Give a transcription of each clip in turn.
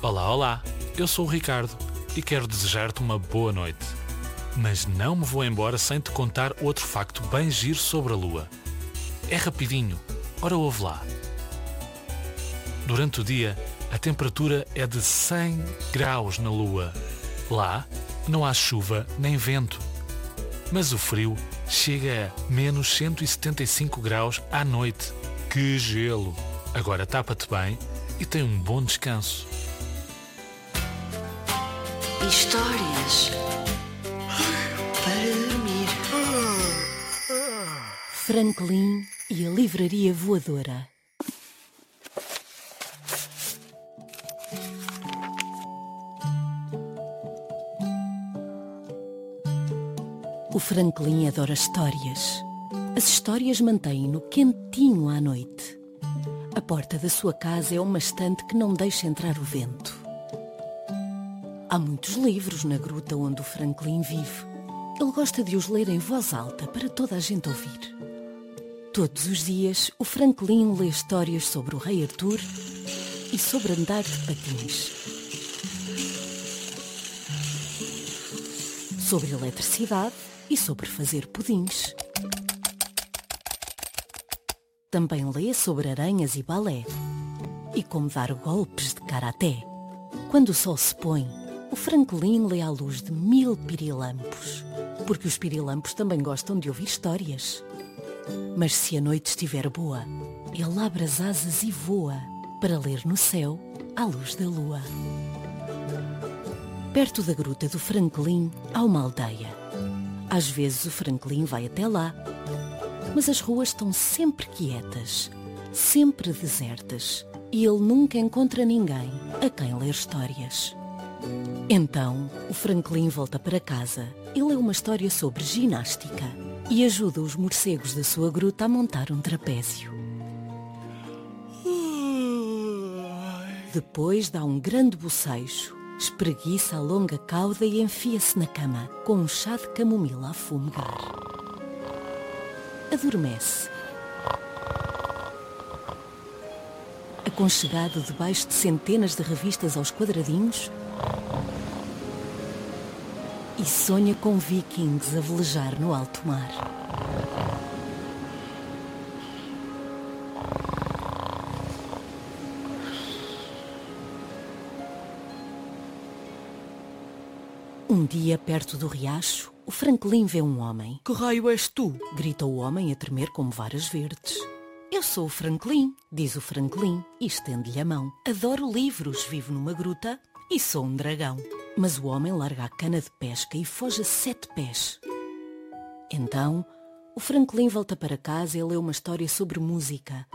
Olá, olá, eu sou o Ricardo e quero desejar-te uma boa noite. Mas não me vou embora sem te contar outro facto bem giro sobre a Lua. É rapidinho, ora ouve lá. Durante o dia, a temperatura é de 100 graus na Lua. Lá, não há chuva nem vento. Mas o frio chega a menos 175 graus à noite. Que gelo! Agora tapa-te bem e tem um bom descanso. Histórias para dormir. Franklin e a Livraria Voadora. O Franklin adora histórias. As histórias mantêm-no quentinho à noite. A porta da sua casa é uma estante que não deixa entrar o vento. Há muitos livros na gruta onde o Franklin vive. Ele gosta de os ler em voz alta para toda a gente ouvir. Todos os dias, o Franklin lê histórias sobre o rei Arthur e sobre andar de patins. Sobre eletricidade e sobre fazer pudins. Também lê sobre aranhas e balé e como dar golpes de karaté. Quando o sol se põe, o Franklin lê à luz de 1000 pirilampos, porque os pirilampos também gostam de ouvir histórias. Mas se a noite estiver boa, ele abre as asas e voa para ler no céu à luz da lua. Perto da gruta do Franklin há uma aldeia. Às vezes o Franklin vai até lá, mas as ruas estão sempre quietas, sempre desertas, e ele nunca encontra ninguém a quem ler histórias. Então, o Franklin volta para casa e lê uma história sobre ginástica e ajuda os morcegos da sua gruta a montar um trapézio. Depois dá um grande bocejo, espreguiça a longa cauda e enfia-se na cama com um chá de camomila a fumegar. Adormece. Aconchegado debaixo de centenas de revistas aos quadradinhos, e sonha com vikings a velejar no alto mar. Um dia, perto do riacho, o Franklin vê um homem. Que raio és tu? Grita o homem a tremer como varas verdes. Eu sou o Franklin, diz o Franklin e estende-lhe a mão. Adoro livros, vivo numa gruta e sou um dragão. Mas o homem larga a cana de pesca e foge a 7 pés. Então, o Franklin volta para casa e lê uma história sobre música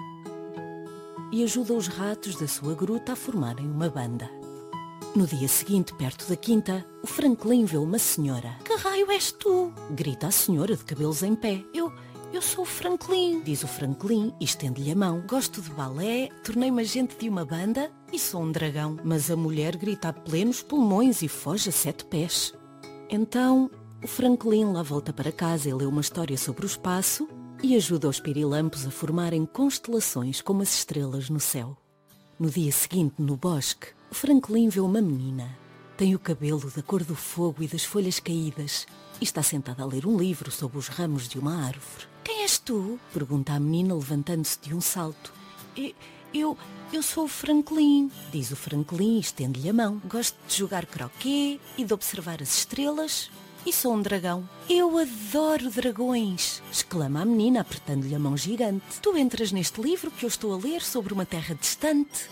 e ajuda os ratos da sua gruta a formarem uma banda. No dia seguinte, perto da quinta, o Franklin vê uma senhora. Que raio és tu? Grita a senhora de cabelos em pé. Eu sou o Franklin, diz o Franklin e estende-lhe a mão. Gosto de balé, tornei-me agente de uma banda e sou um dragão. Mas a mulher grita a plenos pulmões e foge a 7 pés. Então, o Franklin lá volta para casa e lê uma história sobre o espaço e ajuda os pirilampos a formarem constelações como as estrelas no céu. No dia seguinte, no bosque, o Franklin vê uma menina. Tem o cabelo da cor do fogo e das folhas caídas e está sentada a ler um livro sobre os ramos de uma árvore. Quem és tu? Pergunta a menina levantando-se de um salto. Eu sou o Franklin, diz o Franklin e estende-lhe a mão. Gosto de jogar croquet e de observar as estrelas e sou um dragão. Eu adoro dragões, exclama a menina apertando-lhe a mão gigante. Tu entras neste livro que eu estou a ler sobre uma terra distante.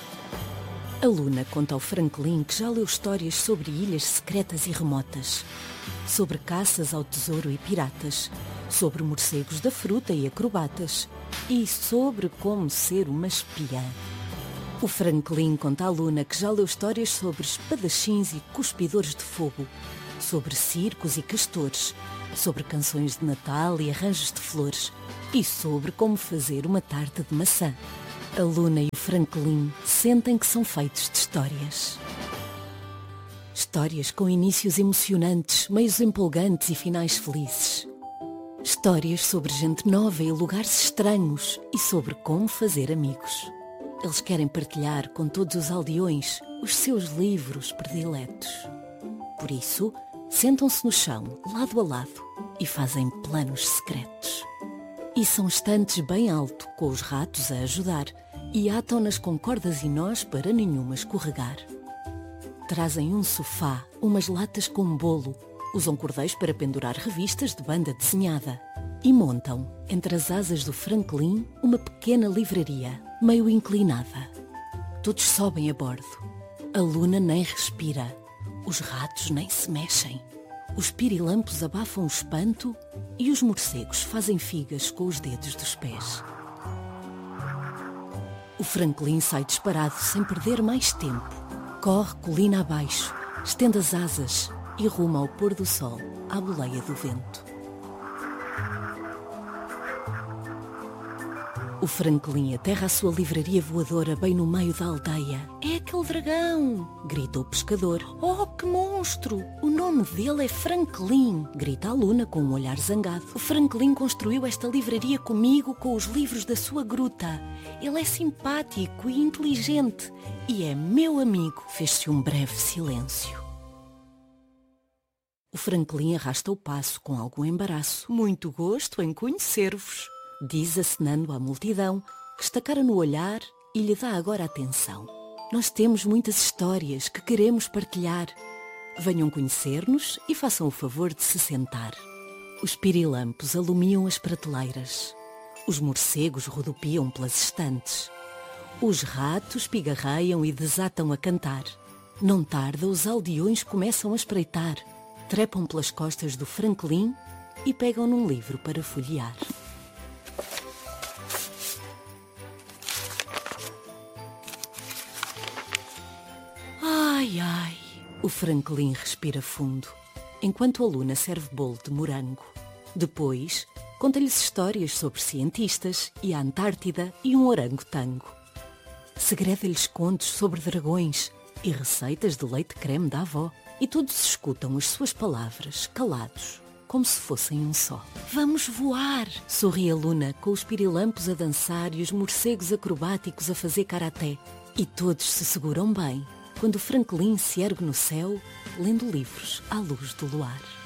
A Luna conta ao Franklin que já leu histórias sobre ilhas secretas e remotas, sobre caças ao tesouro e piratas, sobre morcegos da fruta e acrobatas, e sobre como ser uma espiã. O Franklin conta à Luna que já leu histórias sobre espadachins e cuspidores de fogo, sobre circos e castores, sobre canções de Natal e arranjos de flores, e sobre como fazer uma tarta de maçã. A Luna e o Franklin sentem que são feitos de histórias. Histórias com inícios emocionantes, meios empolgantes e finais felizes. Histórias sobre gente nova e lugares estranhos e sobre como fazer amigos. Eles querem partilhar com todos os aldeões os seus livros prediletos. Por isso, sentam-se no chão, lado a lado, e fazem planos secretos. E são estantes bem alto, com os ratos a ajudar, e atam-nas com cordas e nós para nenhuma escorregar. Trazem um sofá, umas latas com bolo, usam cordéis para pendurar revistas de banda desenhada e montam, entre as asas do Franklin, uma pequena livraria, meio inclinada. Todos sobem a bordo. A Luna nem respira, os ratos nem se mexem. Os pirilampos abafam o espanto e os morcegos fazem figas com os dedos dos pés. O Franklin sai disparado sem perder mais tempo. Corre colina abaixo, estende as asas e ruma ao pôr do sol, à boleia do vento. O Franklin aterra a sua livraria voadora bem no meio da aldeia. É aquele dragão! Grita o pescador. Oh, que monstro! O nome dele é Franklin! Grita a Luna com um olhar zangado. O Franklin construiu esta livraria comigo com os livros da sua gruta. Ele é simpático e inteligente e é meu amigo. Fez-se um breve silêncio. O Franklin arrasta o passo com algum embaraço. Muito gosto em conhecer-vos, diz acenando à multidão, que estacara no olhar e lhe dá agora atenção. Nós temos muitas histórias que queremos partilhar. Venham conhecer-nos e façam o favor de se sentar. Os pirilampos alumiam as prateleiras. Os morcegos rodopiam pelas estantes. Os ratos pigarreiam e desatam a cantar. Não tarda, os aldeões começam a espreitar. Trepam pelas costas do Franklin e pegam num livro para folhear. Ai, ai, o Franklin respira fundo, enquanto a Luna serve bolo de morango. Depois, conta-lhes histórias sobre cientistas e a Antártida e um orangotango. Segreda-lhes contos sobre dragões e receitas de leite creme da avó. E todos escutam as suas palavras, calados, como se fossem um só. Vamos voar! Sorri a Luna, com os pirilampos a dançar e os morcegos acrobáticos a fazer karaté. E todos se seguram bem, quando o Franklin se ergue no céu, lendo livros à luz do luar.